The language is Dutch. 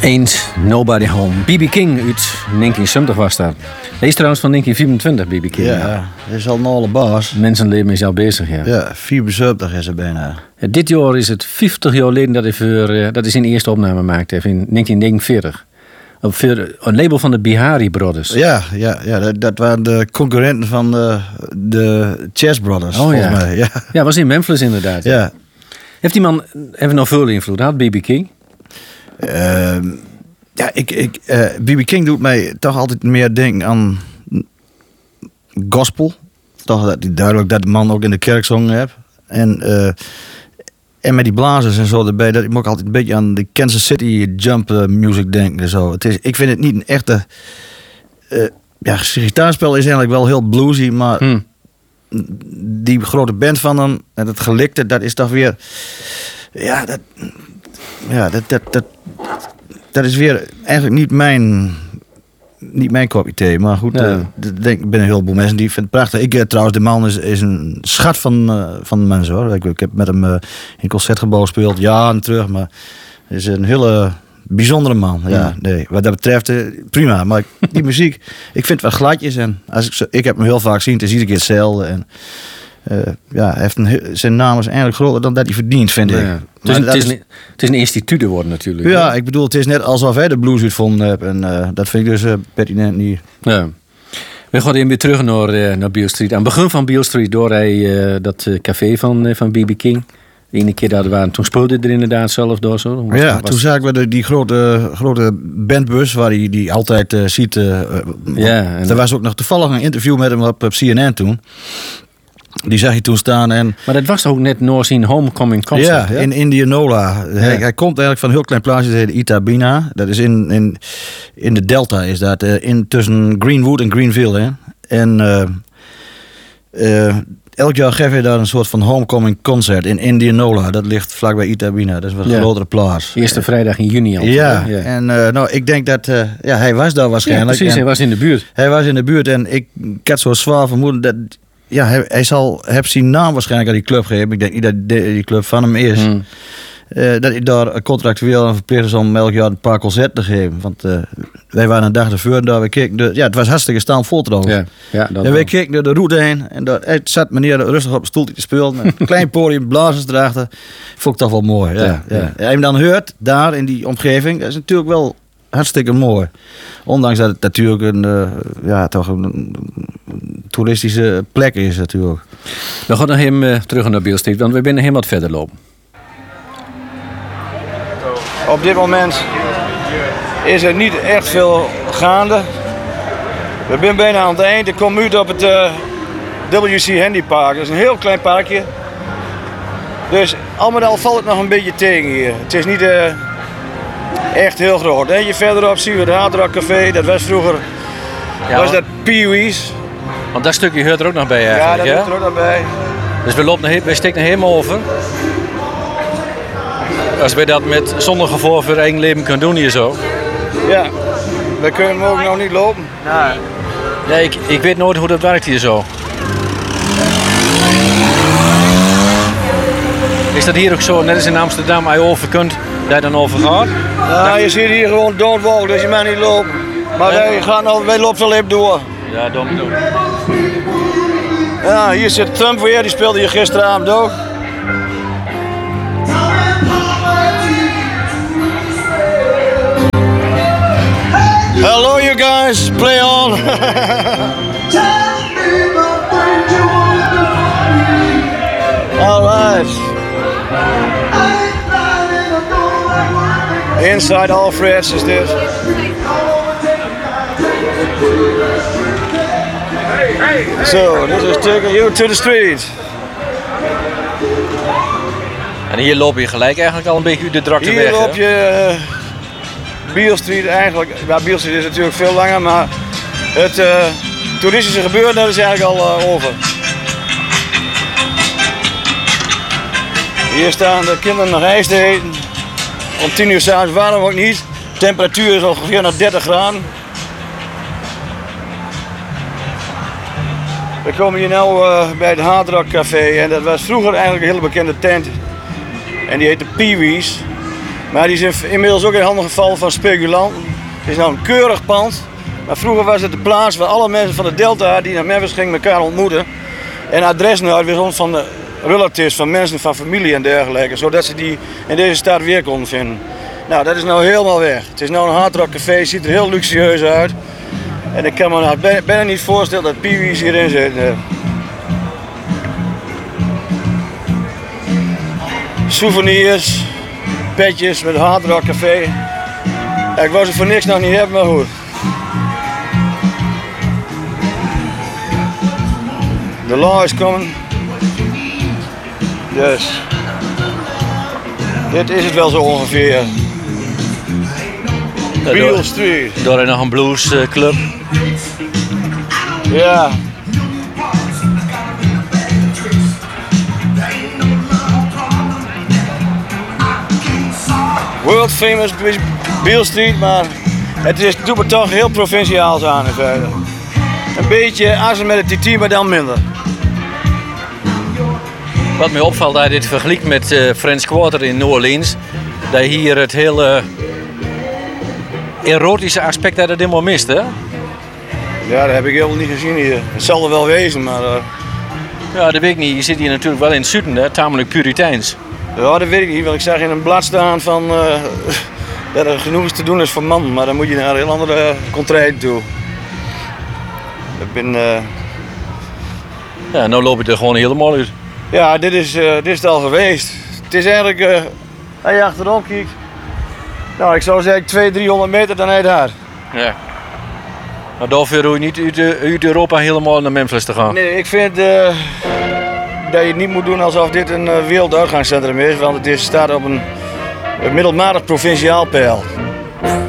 Ain't Nobody Home. B.B. King uit 1970 was dat. Hij is trouwens van 1924, B.B. King. Ja, hij is al een oude baas. Mensenleven is al bezig, ja. Ja, 74 is hij bijna. Ja, dit jaar is het 50 jaar geleden dat hij zijn eerste opname maakte, in 1949. Op een label van de Bihari Brothers. Ja, dat waren de concurrenten van de Chess Brothers, volgens mij. Ja, was in Memphis inderdaad. Ja. Heeft die man nog veel invloed gehad, B.B. King? B.B. King doet mij toch altijd meer denken aan gospel. Toch dat hij duidelijk dat de man ook in de kerk zongen heeft. En met die blazers en zo erbij, dat ik ook altijd een beetje aan de Kansas City jump music denken en zo. Ik vind het niet een echte... gitaarspel is eigenlijk wel heel bluesy, maar die grote band van hem en het gelikte, dat is toch weer... Dat is weer eigenlijk niet mijn kopje thee. Maar goed, ik ben een heleboel mensen die vinden het prachtig. Trouwens, de man is een schat van mensen, hoor. Ik heb met hem in een concertgebouw gespeeld, jaren terug. Maar hij is een hele bijzondere man. Ja, nee, wat dat betreft, prima. Maar die muziek, ik vind het wel gladjes. En ik heb hem heel vaak gezien, het is iedere keer hetzelfde. En hij heeft zijn naam is eigenlijk groter dan dat hij verdient, vind ik. Ja. Het is een instituut geworden natuurlijk. Ja, ik bedoel, het is net alsof hij de blues uitgevonden heeft. En dat vind ik dus pertinent niet. Ja. We gaan even weer terug naar Beale Street. Aan het begin van Beale Street door hij dat café van B.B. King. De ene keer dat we waren, toen speelde er inderdaad zelf door zo. Toen zagen we die grote bandbus waar hij die altijd ziet. Er was ook nog toevallig een interview met hem op CNN toen. Die zag je toen staan. Maar dat was ook net North in Homecoming Concert. Ja, in Indianola. Ja. Hij komt eigenlijk van een heel klein plaatsje, dat heet Itabina. Dat is in de Delta, is dat. Tussen Greenwood en Greenville. Hè. En elk jaar geef je daar een soort van Homecoming Concert in Indianola. Dat ligt vlakbij Itabina. Dat is een grotere plaats. Eerste vrijdag in juni al. Ja. En ik denk dat... hij was daar waarschijnlijk. Ja, precies, hij was in de buurt. Hij was in de buurt en ik had zo zwaar vermoeden dat... Ja, hij heeft zijn naam waarschijnlijk aan die club gegeven. Ik denk niet dat die club van hem is. Dat hij daar contractueel verplicht is om elk jaar een paar concerten te geven. Want wij waren een dag ervoor en daar we keken. Het was hartstikke staanvol trouwens. En wij keken door de route heen. En daar zat meneer rustig op een stoeltje te spelen. Met een klein podium, blazers erachter. Vond ik toch wel mooi. Ja. Hij hem dan hoort, daar in die omgeving. Dat is natuurlijk wel hartstikke mooi. Ondanks dat het natuurlijk een toeristische plek is natuurlijk. We gaan nog even terug naar Beale Street, want we zijn helemaal verder lopen. Op dit moment is er niet echt veel gaande. We zijn bijna aan het eind. Ik kom uit op het WC Handy Park. Dat is een heel klein parkje. Dus al met al valt het nog een beetje tegen hier. Het is niet... echt heel groot. Eentje verderop zien we het Hard Rock Café. Dat was vroeger was dat Pee Wee's. Want dat stukje hoort er ook nog bij eigenlijk. Ja, dat hoort er ook nog bij. Dus we steken helemaal over. Als we dat met zonder gevoel voor eigen leven kunnen doen hier zo. Ja, we kunnen ook nog niet lopen. Nee, ik weet nooit hoe dat werkt hier zo. Is dat hier ook zo, net als in Amsterdam, als je over kunt, dat je dan over gaat? Ja, je ziet hier gewoon don't walk, dus je mag niet lopen. Maar wij lopen wel even door. Ja, doen. Ja, hier zit Trump weer, die speelde hier gisteravond ook. Hello you guys, play on. All right. Inside Alfred's is this. So, this is taking you to the street. En hier loop je gelijk eigenlijk al een beetje uit de drukte weg. Hier loop je Beale Street eigenlijk. Ja, Beale Street is natuurlijk veel langer, maar het toeristische gebeuren dat is eigenlijk al over. Hier staan de kinderen nog ijs te eten. Om 10 uur 's avonds warm ook niet. De temperatuur is ongeveer naar 30 graden. We komen hier nu bij het Hard Rock Café en dat was vroeger eigenlijk een hele bekende tent. En die heette Pee Wee's. Maar die is inmiddels ook in handen gevallen van speculanten. Het is nou een keurig pand. Maar vroeger was het de plaats waar alle mensen van de Delta die naar Memphis gingen elkaar ontmoeten. En adressen uitwisselen van de relatives, van mensen, van familie en dergelijke. Zodat ze die in deze stad weer konden vinden. Nou, dat is nou helemaal weg. Het is nou een hardrock café, ziet er heel luxueus uit. En ik kan me nou bijna niet voorstellen dat Pee-wee's hierin zitten. Souvenirs, petjes met Hard Rock Café. Ja, ik wou ze voor niks nog niet hebben, maar goed. De law is coming. Dus. Dit is het wel zo ongeveer. Beale Street. Door nog een bluesclub. Ja. World famous Beale Street, maar het doet me toch heel provinciaals aan in feite. Een beetje assen met het TT, maar dan minder. Wat mij opvalt dat je dit vergelijkt met French Quarter in New Orleans, dat je hier het hele erotische aspect dat het helemaal mist, hè? Ja, dat heb ik helemaal niet gezien hier. Het zal er wel wezen, maar... Ja, dat weet ik niet. Je zit hier natuurlijk wel in het zuiden, hè? Tamelijk puriteins. Ja, dat weet ik niet, want ik zag in een blad staan van... dat er genoeg te doen is voor man, maar dan moet je naar een heel andere contraille toe. Ik ben... Ja, nou loop je er gewoon helemaal uit. Ja, dit is het al geweest. Het is eigenlijk... als je achterom kijkt... Nou, ik zou zeggen 200-300 meter dan hij daar. Ja. Maar daarvoor hoef je niet uit Europa helemaal naar Memphis te gaan. Nee, ik vind dat je het niet moet doen alsof dit een werelduitgaanscentrum is, want het staat op een middelmatig provinciaal peil.